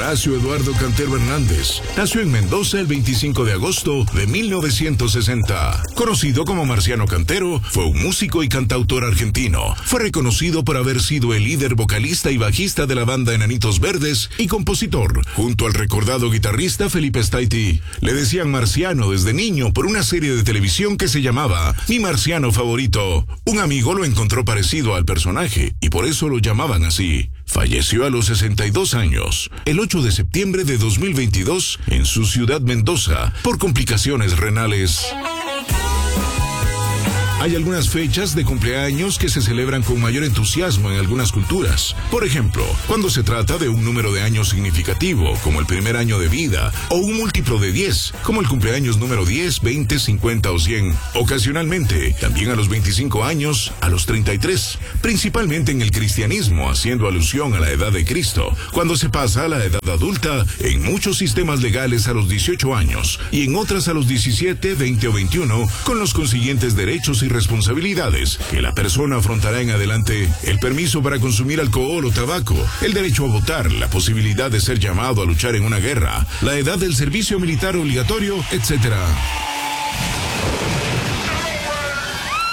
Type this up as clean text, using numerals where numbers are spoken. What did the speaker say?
Horacio Eduardo Cantero Hernández nació en Mendoza el 25 de agosto de 1960. Conocido como Marciano Cantero, fue un músico y cantautor argentino. Fue reconocido por haber sido el líder vocalista y bajista de la banda Enanitos Verdes y compositor, junto al recordado guitarrista Felipe Staiti. Le decían Marciano desde niño por una serie de televisión que se llamaba Mi Marciano Favorito. Un amigo lo encontró parecido al personaje y por eso lo llamaban así. Falleció a los 62 años, el 8 de septiembre de 2022, en su ciudad Mendoza, por complicaciones renales. Hay algunas fechas de cumpleaños que se celebran con mayor entusiasmo en algunas culturas. Por ejemplo, cuando se trata de un número de años significativo, como el primer año de vida, o un múltiplo de 10, como el cumpleaños número 10, 20, 50 o 100. Ocasionalmente, también a los 25 años, a los 33, principalmente en el cristianismo, haciendo alusión a la edad de Cristo, cuando se pasa a la edad adulta, en muchos sistemas legales a los 18 años, y en otras a los 17, 20 o 21, con los consiguientes derechos y responsabilidades que la persona afrontará en adelante: el permiso para consumir alcohol o tabaco, el derecho a votar, la posibilidad de ser llamado a luchar en una guerra, la edad del servicio militar obligatorio, etc.